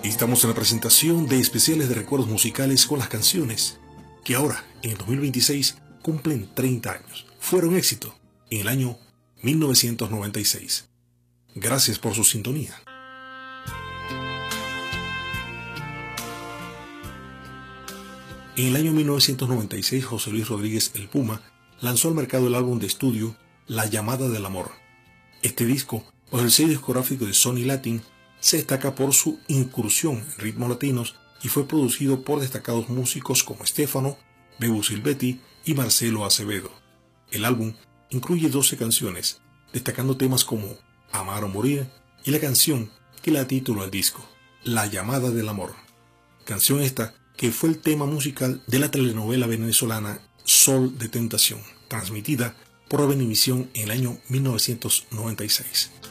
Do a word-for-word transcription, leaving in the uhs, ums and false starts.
Estamos en la presentación de especiales de recuerdos musicales con las canciones que ahora, en el dos mil veintiséis, cumplen treinta años. Fueron éxito en el año mil novecientos noventa y seis. Gracias por su sintonía. En el año mil novecientos noventa y seis, José Luis Rodríguez El Puma lanzó al mercado el álbum de estudio La Llamada del Amor. Este disco, bajo el sello discográfico de Sony Latin, se destaca por su incursión en ritmos latinos y fue producido por destacados músicos como Stefano, Bebu Silvetti y Marcelo Acevedo. El álbum incluye doce canciones, destacando temas como Amar o Morir y la canción que la tituló al disco, La Llamada del Amor. Canción esta que fue el tema musical de la telenovela venezolana Sol de Tentación, transmitida por Venevisión en el año mil novecientos noventa y seis.